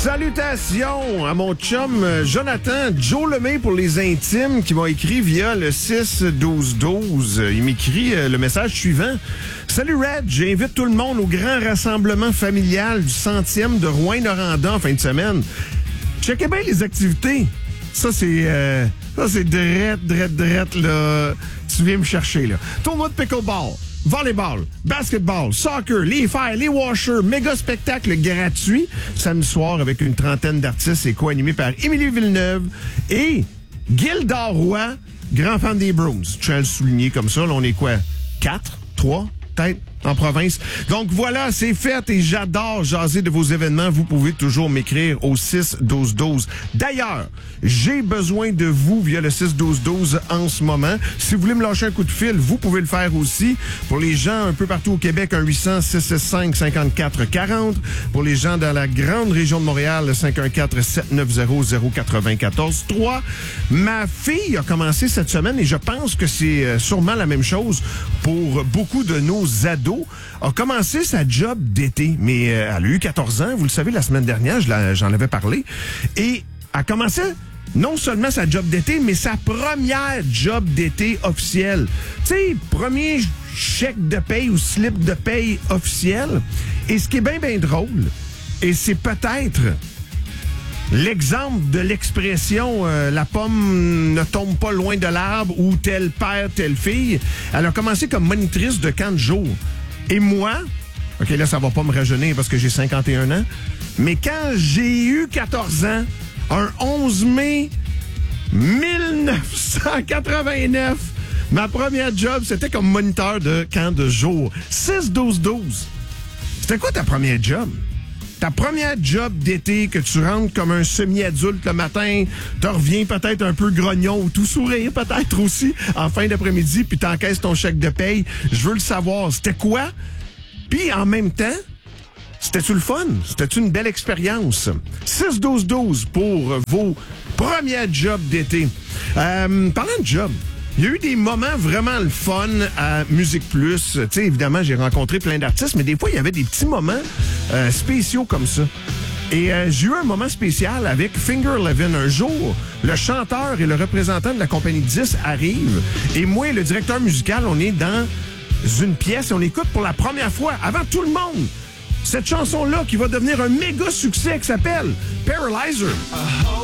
Salutations à mon chum Jonathan, Joe Lemay pour les intimes, qui m'a écrit via le 6-12-12. Il m'écrit le message suivant. Salut Red, j'invite tout le monde au grand rassemblement familial du 100e de Rouyn-Noranda en fin de semaine. Checkez bien les activités. Ça, c'est drette, là. Tu viens me chercher, là. Tournoi de pickleball, volleyball, basketball, soccer, les fers, les washers, méga spectacle gratuit, samedi soir avec une trentaine d'artistes et co-animé par Émilie Villeneuve et Gilda Roy, grand fan des Browns. Je tiens à le souligner comme ça. Là, on est quoi? 4? 3? Peut-être? En province. Donc voilà, c'est fait et j'adore jaser de vos événements. Vous pouvez toujours m'écrire au 6-12-12. D'ailleurs, j'ai besoin de vous via le 6-12-12 en ce moment. Si vous voulez me lâcher un coup de fil, vous pouvez le faire aussi. Pour les gens un peu partout au Québec, 1-800-665-5440. Pour les gens dans la grande région de Montréal, 514-790-094-3. Ma fille a commencé cette semaine et je pense que c'est sûrement la même chose pour beaucoup de nos ados. A commencé sa job d'été, mais elle a eu 14 ans, vous le savez, la semaine dernière, j'en avais parlé, et a commencé non seulement sa job d'été, mais sa première job d'été officielle. Tu sais, premier chèque de paye ou slip de paye officiel. Et ce qui est bien, bien drôle, et c'est peut-être l'exemple de l'expression la pomme ne tombe pas loin de l'arbre ou tel père, telle fille. Elle a commencé comme monitrice de camp de jour. Et moi, OK, là, ça va pas me rajeunir parce que j'ai 51 ans, mais quand j'ai eu 14 ans, un 11 mai 1989, ma première job, c'était comme moniteur de camp de jour. 6-12-12. C'était quoi ta première job? Ta première job d'été que tu rentres comme un semi-adulte le matin, tu reviens peut-être un peu grognon ou tout sourire peut-être aussi en fin d'après-midi, puis t'encaisses ton chèque de paye. Je veux le savoir. C'était quoi? Puis en même temps, c'était-tu le fun? C'était-tu une belle expérience? 6-12-12 pour vos premières jobs d'été. Parlant de job, il y a eu des moments vraiment le fun à Musique Plus. Tu sais, évidemment, j'ai rencontré plein d'artistes, mais des fois, il y avait des petits moments spéciaux comme ça. Et j'ai eu un moment spécial avec Finger Levin. Un jour, le chanteur et le représentant de la compagnie 10 arrivent. Et moi et le directeur musical, on est dans une pièce et on écoute pour la première fois, avant tout le monde, cette chanson-là qui va devenir un méga succès qui s'appelle Paralyzer.